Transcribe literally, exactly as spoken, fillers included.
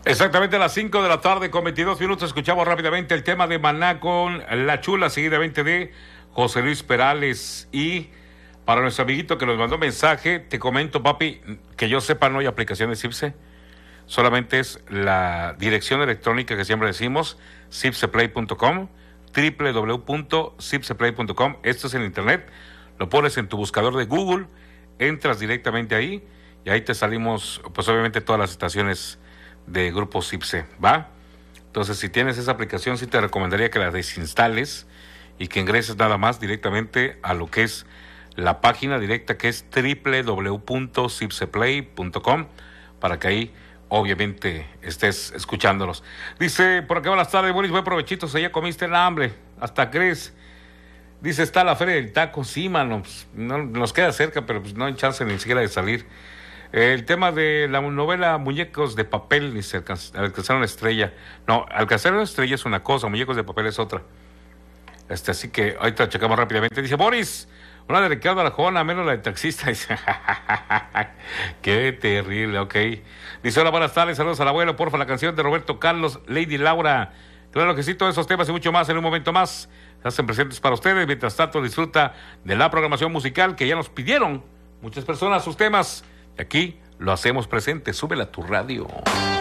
Exactamente a las cinco de la tarde con veintidós minutos escuchamos rápidamente el tema de Maná con La Chula, seguidamente de José Luis Perales. Y para nuestro amiguito que nos mandó mensaje, te comento, papi, que yo sepa no hay aplicaciones CIPSE, solamente es la dirección electrónica que siempre decimos, cipseplay punto com, doble u doble u doble u punto cipseplay punto com. Esto es en internet, lo pones en tu buscador de Google, entras directamente ahí y ahí te salimos, pues obviamente todas las estaciones de Grupo CIPSE, ¿va? Entonces, si tienes esa aplicación, sí te recomendaría que la desinstales y que ingreses nada más directamente a lo que es la página directa, que es doble u doble u doble u punto cipseplay punto com, para que ahí obviamente estés escuchándonos. Dice, por acá, buenas tardes, Boris, buen provechito, si ya comiste el hambre, hasta crees. Dice, está la feria del taco, sí, mano, pues, no, nos queda cerca, pero pues no hay chance ni siquiera de salir. El tema de la novela Muñecos de Papel, dice, alcanzar una estrella. No, alcanzar una estrella es una cosa, Muñecos de Papel es otra. Este, así que ahorita checamos rápidamente. Dice, Boris, una de Ricardo Arjona, menos la de taxista. Dice, qué terrible, ok. Dice, hola, buenas tardes, saludos al abuelo, porfa, la canción de Roberto Carlos, Lady Laura. Claro que sí, todos esos temas y mucho más en un momento más se hacen presentes para ustedes. Mientras tanto, disfruta de la programación musical que ya nos pidieron muchas personas sus temas. Y aquí lo hacemos presente. Súbela a tu radio.